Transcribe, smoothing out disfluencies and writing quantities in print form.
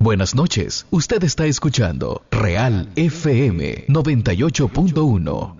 Buenas noches, usted está escuchando Real FM 98.1.